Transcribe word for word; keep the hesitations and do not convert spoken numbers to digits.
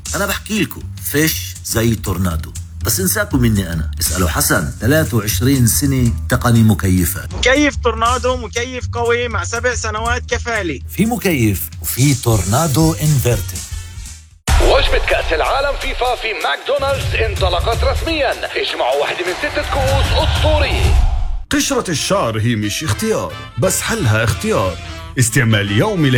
أنا بحكي لكم فيش زي تورنادو، بس انساكم مني أنا. اسألوا حسن، ثلاثة وعشرين سنة تقني مكيفات. مكيف تورنادو، مكيف قوي مع سبع سنوات كفالي. في مكيف وفي تورنادو انفرتر. وجبة كأس العالم فيفا في ماكدونالدز انطلقت رسميا. اجمعوا واحدة من ستة كؤوس أسطورية. قشرة الشعر هي مش اختيار، بس حلها اختيار. استعمال يومي